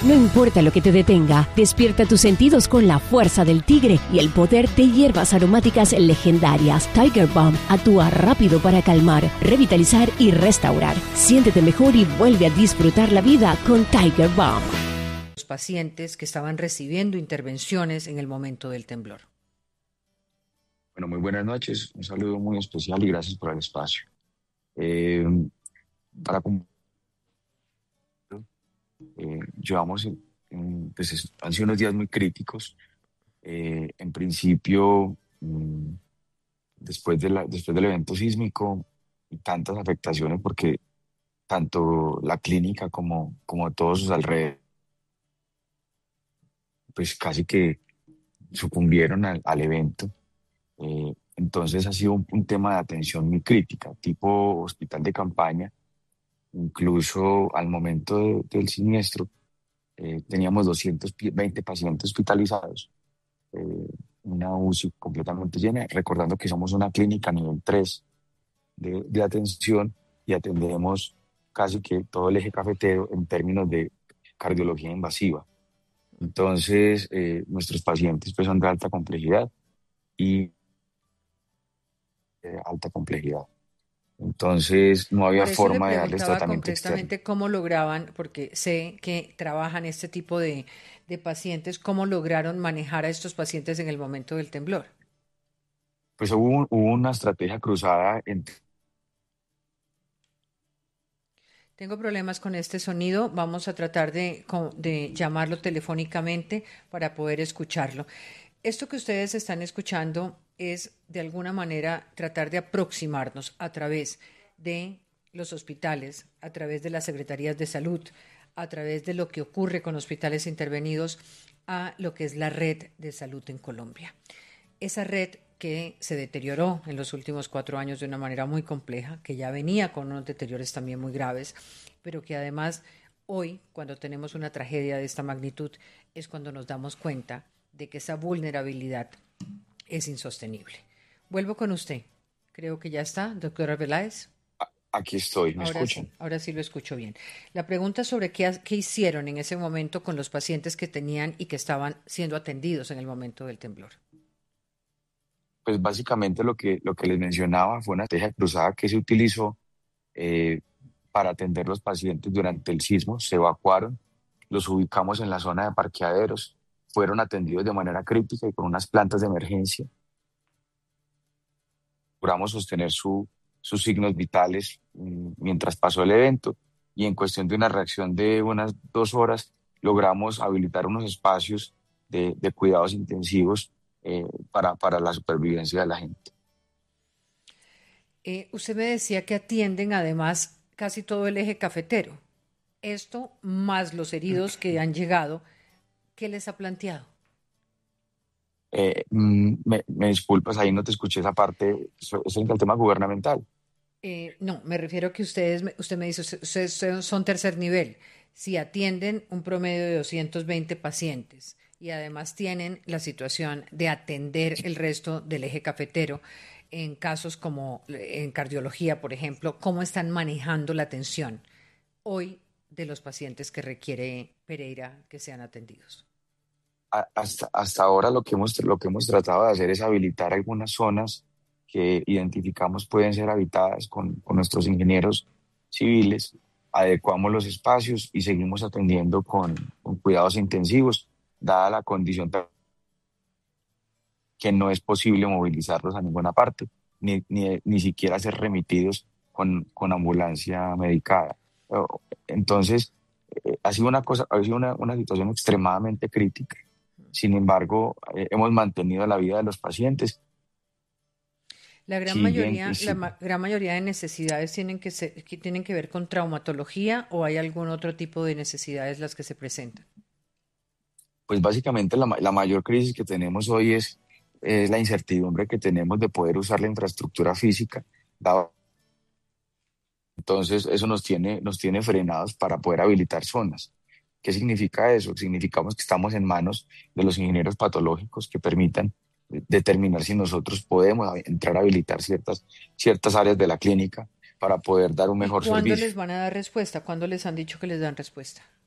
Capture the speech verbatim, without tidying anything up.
No importa lo que te detenga, despierta tus sentidos con la fuerza del tigre y el poder de hierbas aromáticas legendarias. Tiger Balm actúa rápido para calmar, revitalizar y restaurar. Siéntete mejor y vuelve a disfrutar la vida con Tiger Balm. Los pacientes que estaban recibiendo intervenciones en el momento del temblor. Bueno, muy buenas noches. Un saludo muy especial y gracias por el espacio. Eh, para Eh, llevamos, en, pues es- han sido unos días muy críticos. Eh, en principio, mm, después de la, después del evento sísmico y tantas afectaciones, porque tanto la clínica como, como todos sus alrededores, pues casi que sucumbieron al, al evento. Eh, entonces ha sido un, un tema de atención muy crítica, tipo hospital de campaña. Incluso al momento de- del siniestro, eh, teníamos doscientos veinte pacientes hospitalizados, eh, una U C I completamente llena, recordando que somos una clínica nivel tres de, de atención y atendemos casi que todo el eje cafetero en términos de cardiología invasiva. Entonces, eh, nuestros pacientes pues, son de alta complejidad y eh, alta complejidad. Entonces, no había Por eso le forma de darles preguntaba tratamiento externo. concretamente cómo lograban, porque sé que trabajan este tipo de, de pacientes, cómo lograron manejar a estos pacientes en el momento del temblor. Pues hubo, un- hubo una estrategia cruzada entre. Tengo problemas con este sonido. Vamos a tratar de, co- de llamarlo telefónicamente para poder escucharlo. Esto que ustedes están escuchando es de alguna manera tratar de aproximarnos a través de los hospitales, a través de las secretarías de salud, a través de lo que ocurre con hospitales intervenidos, a lo que es la red de salud en Colombia. Esa red que se deterioró en los últimos cuatro años de una manera muy compleja, que ya venía con unos deterioros también muy graves, pero que además hoy, cuando tenemos una tragedia de esta magnitud, es cuando nos damos cuenta de que esa vulnerabilidad es insostenible. Vuelvo con usted. Creo que ya está, doctora Peláez. Aquí estoy, ¿me Ahora sí, escuchan? ahora sí lo escucho bien. La pregunta sobre qué, ha- qué hicieron en ese momento con los pacientes que tenían y que estaban siendo atendidos en el momento del temblor. Pues básicamente lo que, lo que les mencionaba fue una estrategia cruzada que se utilizó eh, para atender los pacientes durante el sismo. Se evacuaron, los ubicamos en la zona de parqueaderos, fueron atendidos de manera crítica y con unas plantas de emergencia. Logramos sostener su, sus signos vitales mm, mientras pasó el evento y en cuestión de una reacción de unas dos horas logramos habilitar unos espacios de, de cuidados intensivos eh, para, para la supervivencia de la gente. Eh, usted me decía que atienden además casi todo el eje cafetero. Esto más los heridos que han llegado, ¿qué les ha planteado? Eh, mm, me, me disculpas, ahí no te escuché esa parte, eso eso es el tema gubernamental. Eh, no, me refiero a que ustedes, me- usted me dice, ustedes ustedes son tercer nivel. Si atienden un promedio de doscientos veinte pacientes y además tienen la situación de atender el resto del eje cafetero en casos como eh, en cardiología, por ejemplo, ¿cómo están manejando la atención hoy de los pacientes que requiere Pereira que sean atendidos? A- hasta, hasta ahora lo que hemos, lo que hemos tratado de hacer es habilitar algunas zonas que identificamos pueden ser habitadas con, con nuestros ingenieros civiles, adecuamos los espacios y seguimos atendiendo con, con cuidados intensivos, dada la condición que no es posible movilizarlos a ninguna parte, ni, ni, ni siquiera ser remitidos con, con ambulancia medicada. O- Entonces, eh, ha sido una cosa, ha sido una, una situación extremadamente crítica. Sin embargo, eh, hemos mantenido la vida de los pacientes. La gran Siguen y mayoría, la siguen. ma- gran mayoría de necesidades tienen que ser- que tienen que ver con traumatología o hay algún otro tipo de necesidades las que se presentan. Pues básicamente la, ma- la mayor crisis que tenemos hoy es, es la incertidumbre que tenemos de poder usar la infraestructura física, dado. Entonces, eso nos tiene, nos tiene frenados para poder habilitar zonas. ¿Qué significa eso? Significamos que estamos en manos de los ingenieros patológicos que permitan eh, determinar si nosotros podemos hab- entrar a habilitar ciertas, ciertas áreas de la clínica para poder dar un ¿Y mejor cuándo les servicio. van a dar respuesta? ¿Cuándo les han dicho que les dan respuesta?